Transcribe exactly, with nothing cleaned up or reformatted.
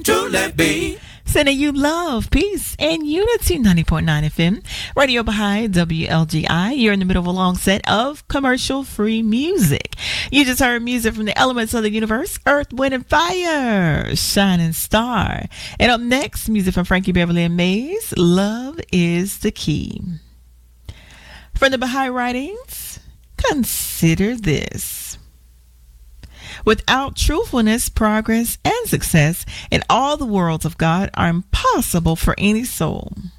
truly be. Sending you love, peace, and unity. ninety point nine F M, Radio Baha'i, W L G I. You're in the middle of a long set of commercial-free music. You just heard music from the elements of the universe, Earth, Wind, and Fire, Shining Star. And up next, music from Frankie Beverly and Mays, Love is the Key. From the Baha'i Writings, consider this. Without truthfulness, progress and success in all the worlds of God are impossible for any soul.